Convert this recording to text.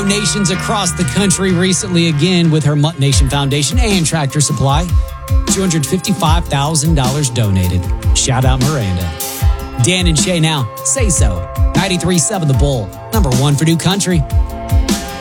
donations across the country recently again with her Mutt Nation Foundation and Tractor Supply. $255,000 donated. Shout out Miranda. Dan and Shay now. Say so. 93.7 The Bull. Number one for new country.